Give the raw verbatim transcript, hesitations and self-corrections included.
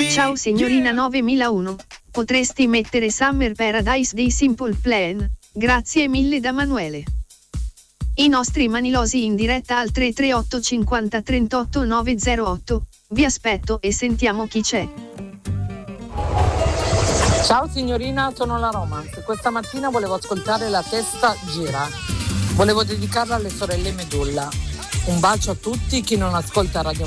Ciao signorina novemilauno, potresti mettere Summer Paradise dei Simple Plan? Grazie mille da Manuele. I nostri manilosi in diretta al tre tre otto cinquanta trentotto novecentotto. Vi aspetto e sentiamo chi c'è. Ciao signorina, sono la Romance. Questa mattina volevo ascoltare La testa gira. Volevo dedicarla alle sorelle Medulla. Un bacio a tutti, chi non ascolta Radio